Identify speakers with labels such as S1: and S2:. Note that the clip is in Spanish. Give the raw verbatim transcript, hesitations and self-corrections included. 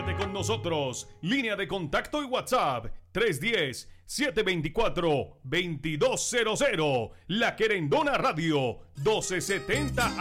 S1: Comunícate con nosotros. Línea de contacto y WhatsApp tres uno cero, siete dos cuatro, dos dos cero cero. La Querendona Radio, doce setenta